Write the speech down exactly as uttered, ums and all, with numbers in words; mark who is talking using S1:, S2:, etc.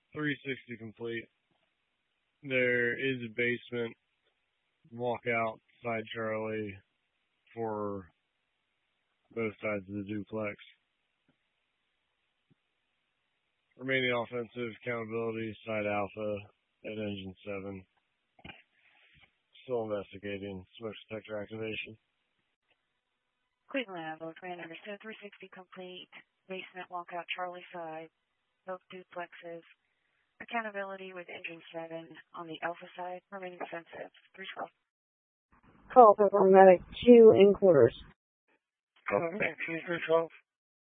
S1: three sixty complete. There is a basement walkout side Charlie for both sides of the duplex. Remaining offensive accountability, side Alpha at engine seven. Still investigating smoke detector activation.
S2: Cleveland Avenue, command understood, three sixty complete. Basement walkout Charlie side, both duplexes. Accountability with engine seven on the Alpha side, remaining offensive, three twelve.
S3: Call for Medic two in quarters.
S1: Call for Medic two, three twelve.